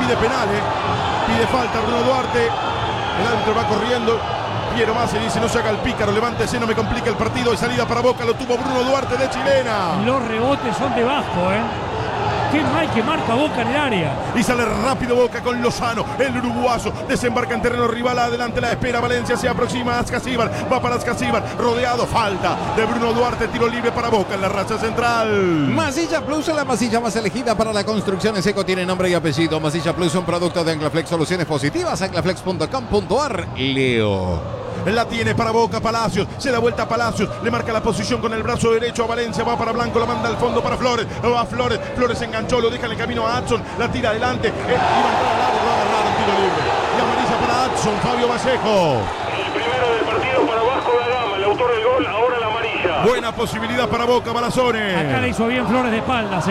pide penal, pide falta Bruno Duarte. El árbitro va corriendo. Piero Masi dice: no se haga el pícaro, levántese, no me complica el partido. Y salida para Boca, lo tuvo Bruno Duarte de chilena. Los rebotes son de Vasco, Qué mal que marca Boca en el área. Y sale rápido Boca con Lozano, el uruguayo. Desembarca en terreno rival, adelante la espera Valencia, se aproxima a Ascasíbar. Va para Ascasíbar, rodeado, falta de Bruno Duarte, tiro libre para Boca en la racha central. Masilla Plus, la masilla más elegida para la construcción en seco, tiene nombre y apellido. Masilla Plus, un producto de Anclaflex, soluciones positivas, anclaflex.com.ar. Leo. La tiene para Boca Palacios, se da vuelta a Palacios, le marca la posición con el brazo derecho a Valencia, va para Blanco, la manda al fondo para Flores, va Flores, Flores se enganchó, lo deja en el camino a Adson, la tira adelante, iba a entrar al área, lo va a agarrar el tiro libre. Y amarilla para Adson, Fabio Vallejo. El primero del partido para Vasco da Gama, el autor del gol, ahora la amarilla. Buena posibilidad para Boca, Balazones. Acá le hizo bien Flores de espaldas,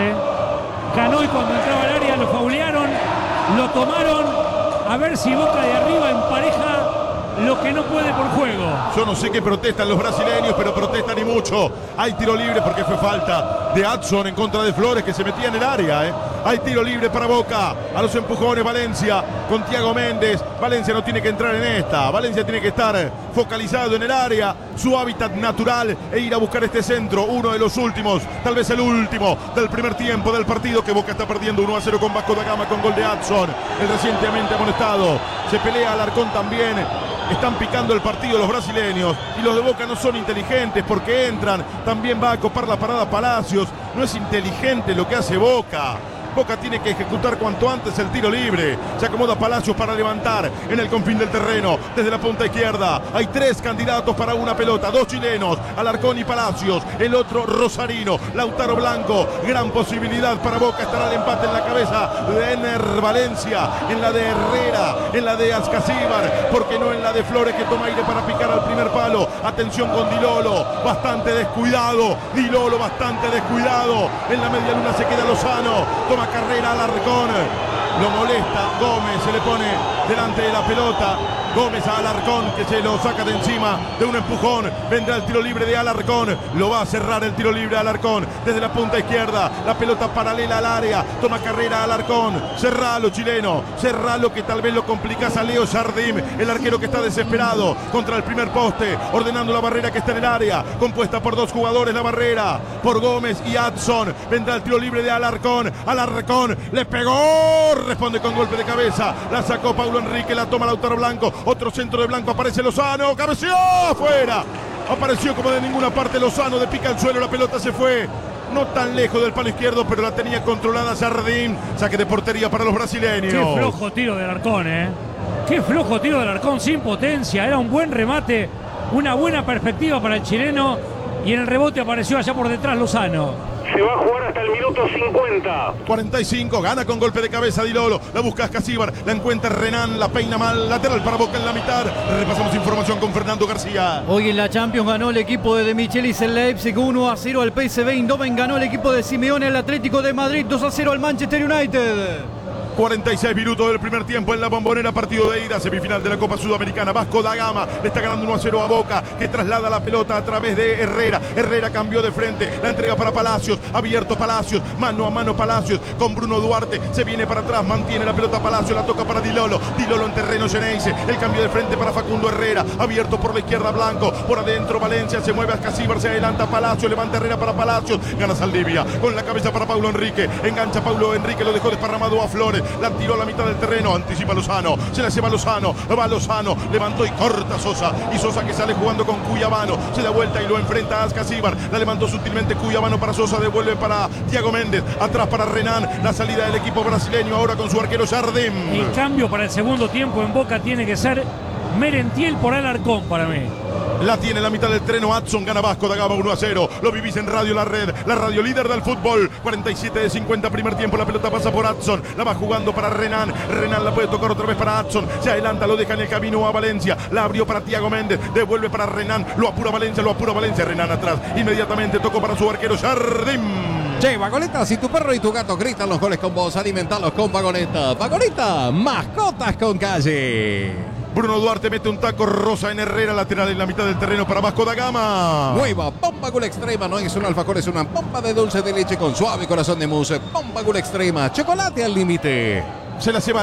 Ganó y cuando entraba al área lo faulearon, lo tomaron, a ver si Boca de arriba empareja lo que no puede por juego. Yo no sé qué protestan los brasileños, pero protestan y mucho. Hay tiro libre porque fue falta de Adson en contra de Flores, que se metía en el área, Hay tiro libre para Boca. A los empujones Valencia con Thiago Méndez. Valencia no tiene que entrar en esta. Valencia tiene que estar focalizado en el área, su hábitat natural, e ir a buscar este centro. Uno de los últimos, tal vez el último del primer tiempo del partido, que Boca está perdiendo 1-0 con Vasco da Gama con gol de Adson, el recientemente amonestado. Se pelea Alarcón también. Están picando el partido los brasileños y los de Boca no son inteligentes porque entran. También va a copar la parada Palacios. No es inteligente lo que hace Boca. Boca tiene que ejecutar cuanto antes el tiro libre. Se acomoda Palacios para levantar en el confín del terreno. Desde la punta izquierda hay 3 candidatos para una pelota. 2 chilenos, Alarcón y Palacios. El otro rosarino, Lautaro Blanco. Gran posibilidad para Boca. Estará el empate en la cabeza de Ener Valencia, en la de Herrera, en la de Ascasíbar, porque no en la de Flores, que toma aire para picar al primer palo. Atención con Dilolo, bastante descuidado. Dilolo bastante descuidado. En la media luna se queda Lozano. Toma carrera Alarcón, lo molesta Gómez, se le pone delante de la pelota. Gómez a Alarcón, que se lo saca de encima de un empujón. Vendrá el tiro libre de Alarcón, lo va a cerrar el tiro libre Alarcón desde la punta izquierda, la pelota paralela al área, toma carrera Alarcón. Cerralo, chileno, cerralo, que tal vez lo complicás a Leo Jardim, el arquero que está desesperado contra el primer poste, ordenando la barrera que está en el área, compuesta por 2 jugadores, la barrera por Gómez y Adson. Vendrá el tiro libre de Alarcón. Alarcón le pegó, responde con golpe de cabeza, la sacó Paulo Enrique, la toma Lautaro Blanco. Otro centro de Blanco, aparece Lozano, cabeceó, afuera. Apareció como de ninguna parte Lozano, de pica al suelo, la pelota se fue. No tan lejos del palo izquierdo, pero la tenía controlada Jardim. Saque de portería para los brasileños. Qué flojo tiro de Alarcón, Qué flojo tiro de Alarcón, sin potencia. Era un buen remate, una buena perspectiva para el chileno. Y en el rebote apareció allá por detrás Lozano. Se va a jugar hasta el minuto 50. 45, gana con golpe de cabeza Dilolo, la busca Ascasíbar, la encuentra Renan, la peina mal, lateral para Boca en la mitad. Repasamos información con Fernando García. Hoy en la Champions ganó el equipo de Michelis en Leipzig 1-0 al PSV Eindhoven, ganó el equipo de Simeone al Atlético de Madrid 2-0 al Manchester United. 46 minutos del primer tiempo en la Bombonera, partido de ida, semifinal de la Copa Sudamericana. Vasco da Gama le está ganando 1-0 a Boca, que traslada la pelota a través de Herrera. Herrera cambió de frente, la entrega para Palacios, abierto Palacios, mano a mano Palacios con Bruno Duarte, se viene para atrás, mantiene la pelota Palacios, la toca para Dilolo, Dilolo en terreno Geneise, el cambio de frente para Facundo Herrera, abierto por la izquierda Blanco, por adentro Valencia, se mueve a Ascasíbar, se adelanta Palacios, levanta Herrera para Palacios, gana Saldivia, con la cabeza para Paulo Enrique, engancha Paulo Enrique, lo dejó desparramado a Flores, la tiró a la mitad del terreno, anticipa Lozano, se la lleva Lozano, va Lozano, levantó y corta Sosa, y Sosa que sale jugando con Cuyabano, se da vuelta y lo enfrenta a Ascasíbar, la levantó sutilmente Cuyabano para Sosa, devuelve para Thiago Méndez, atrás para Renan, la salida del equipo brasileño ahora con su arquero Jardim. El cambio para el segundo tiempo en Boca tiene que ser Merentiel por Alarcón para mí. La tiene la mitad del terreno Adson, gana Vasco da Gama 1-0. Lo vivís en Radio La Red, la radio líder del fútbol. 47 de 50 primer tiempo, la pelota pasa por Adson, la va jugando para Renan. Renan la puede tocar otra vez para Adson, se adelanta, lo deja en el camino a Valencia, la abrió para Thiago Méndez, devuelve para Renan, lo apura Valencia, Renan atrás, inmediatamente tocó para su arquero Jardim. Che, Vagoneta, si tu perro y tu gato gritan los goles con vos, alimentalos con Vagoneta. Vagoneta, mascotas con calle. Bruno Duarte mete un taco rosa en Herrera, lateral en la mitad del terreno para Vasco da Gama. Nueva Bomba Gula Extrema, no es un alfajor, es una bomba de dulce de leche con suave corazón de mousse. Bomba Gula Extrema, chocolate al límite. Se la lleva